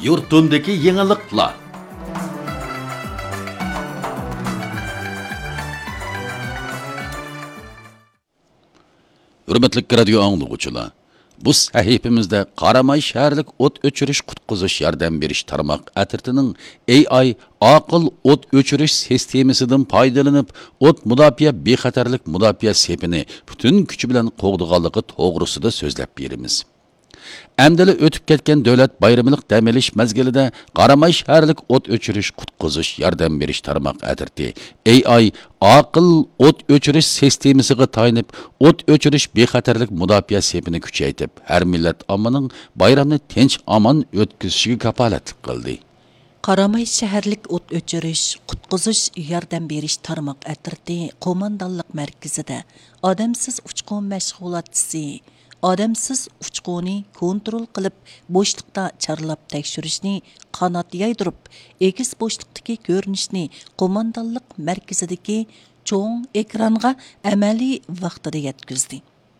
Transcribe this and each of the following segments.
yurtundagi yangiliklar. Hürmetlik radio anlıqçılar. Bu sahifimizde Qaramay şəhərlik o't öçürüş qutquzuş yardım beriş tarmaq ətirtinin AI aqıl o't öçürüş sistemisindən faydalanıb o't müdafiə bexatarlik müdafiə sepini bütün küçü bilan qoğduğanlığı toğrusida sözləb berimiz. Әмділі өтіп кеткен дөләт байрымылық дәмеліш мәзгеліде Qaramay şəhərlik o't öçürüş qutquzuş yardım beriş tarmaq ətirti AI aqıl o't öçürüş sistemisiga tayinib o't öçürüş bexatarlik müdafiə sepini küçəytib hər millət ammanın bayramını tinch aman ötküzüşüge kapalatlik qildi. Qaramay şəhərlik o't öçürüş qutquzuş yardım beriş tarmaq ətirti qo'mondonlik mərkəzində adamsız uçqun məşğulatçısı odamsiz uchquni kontrol qilib bo'shliqda charlab tekshirishni qanot yaydirib egiz bo'shliqdagi ko'rinishni qo'mondonlik markazidagi cho'ng ekranga amaliy vaqtida yetkazdi.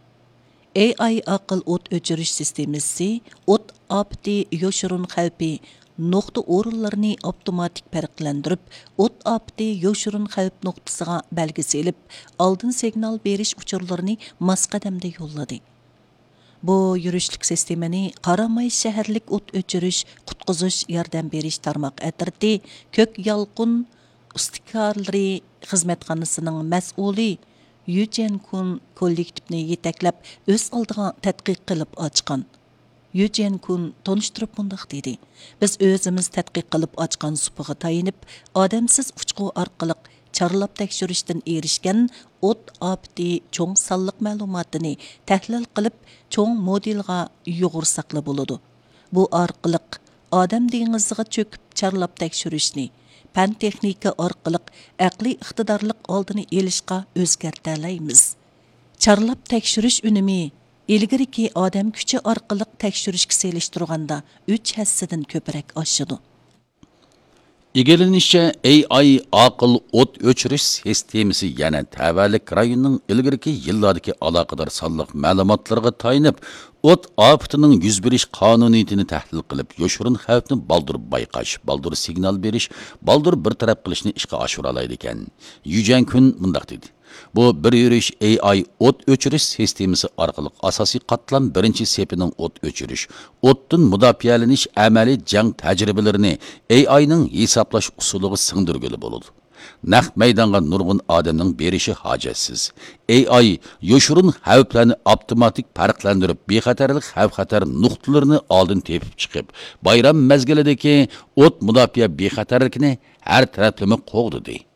AI aql o't o'chirish sistemasi o't ofati yoshirin xavfi nuqta o'rinlarini avtomatik farqlantirib o't ofati yoshirin xavf nuqtasiga belgisi ilib oldin signal berish uchurlarini masqadamda yo'lladi. Bu yürüşlük sistemini Qaramay şəhərlik o't öçürüş, qutquzuş, yardım beriş tarmaq ətirti kök yalqın istikarları xizmətxanasının məsulü Yu Jian-kun kollektivini yetəklab öz aldığa tədqiq qilib açqan. Yu Jian-kun tonuşturub bundaq dedi. Biz özümüz tədqiq qilib açqan supuğa tayinib, adamsız uçqu arqılıq charlab tekshirishdan erishgan o't ofati cho'ng sonliq ma'lumotini tahlil qilib cho'ng modelga yo'g'irsoqli bo'ladi. Bu orqali odam dengiziga cho'kib charlab tekshirishni fan texnika orqali aqliy iqtidorlik oldini olishga o'zgartiramiz. Charlab tekshirish unumi ilgiriki odam kuchi orqali tekshirishga selishtirganda 3 hassidan ko'proq oshadi. İgilinishicha AI aqıl o't o'chirish sistemasi yana tavallik rayonning ilgirki yillardagi aloqador sonliq ma'lumotlarga tayinib o't ofatining yuz berish qonuniyatini tahlil qilib yoshirin xavfni baldur bayqash, baldur signal berish, baldur bir taraf qilishni ishga oshira oladi ekan. Yu Jian-kun mundaq dedi. Bu bir yurish AI o't o'chirish sistemasi orqali asosiy qatlam birinchi sepining o't o'chirish, o'tdan mudofialanish amaliy jang tajribalarini AIning hisoblash usuliga singdirgili bo'ladi. Naq maydonga nurg'un odamning berishi hojatsiz. AI yoshirin xavflarni avtomatik farqlantirib, bexatarlik xavf-xatar nuqtalarini oldin tepib chiqib, bayram mezgilidagi o't mudofiya bexatarlikni har taraflama qo'g'di.